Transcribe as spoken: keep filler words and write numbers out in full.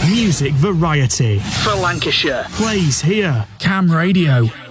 Music variety for Lancashire plays here. Cam Radio.